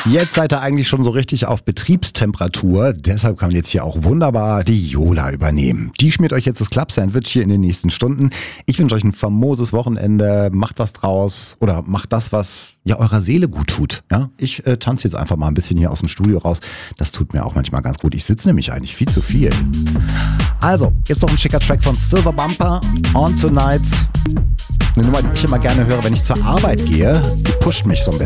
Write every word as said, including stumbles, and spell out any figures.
Jetzt seid ihr eigentlich schon so richtig auf Betriebstemperatur. Deshalb kann jetzt hier auch wunderbar die Jola übernehmen. Die schmiert euch jetzt das Club-Sandwich hier in den nächsten Stunden. Ich wünsche euch ein famoses Wochenende. Macht was draus oder macht das, was ja eurer Seele gut tut. Ja, ich äh, tanze jetzt einfach mal ein bisschen hier aus dem Studio raus. Das tut mir auch manchmal ganz gut. Ich sitze nämlich eigentlich viel zu viel. Also, jetzt noch ein schicker Track von Silver Bumper, On Tonight. Eine Nummer, die ich immer gerne höre, wenn ich zur Arbeit gehe. Die pusht mich so ein bisschen.